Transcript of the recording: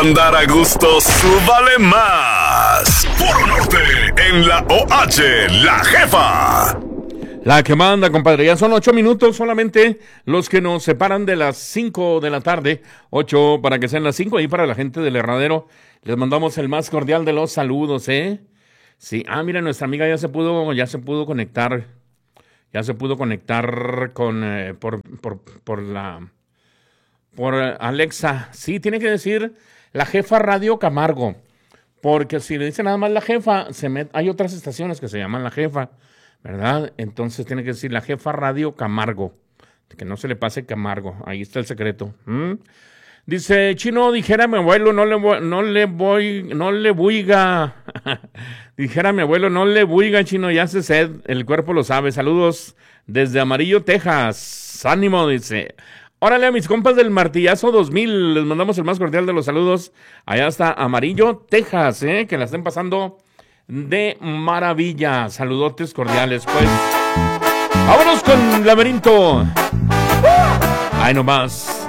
Andar a gusto, súbale más. Puro Norte, en la OH, La Jefa. La que manda, compadre. Ya son 8 minutos solamente los que nos separan de las 5 de la tarde. 8 para que sean las 5. Ahí para la gente del Herradero les mandamos el más cordial de los saludos, ¿eh? Sí. Mira, nuestra amiga ya se pudo conectar. Ya se pudo conectar con por Alexa. Sí, tiene que decir La Jefa Radio Camargo. Porque si le dice nada más La Jefa, hay otras estaciones que se llaman La Jefa, ¿verdad? Entonces tiene que decir La Jefa Radio Camargo. Que no se le pase Camargo. Ahí está el secreto. Dice, Chino, dijera mi abuelo, no le buiga. Dijera mi abuelo, no le buiga, Chino, ya hace sed, el cuerpo lo sabe. Saludos desde Amarillo, Texas. Ánimo, dice. Órale a mis compas del Martillazo 2000, les mandamos el más cordial de los saludos. Allá está Amarillo, Texas, que la estén pasando de maravilla. Saludotes cordiales, pues. Vámonos con Laberinto. Ahí nomás.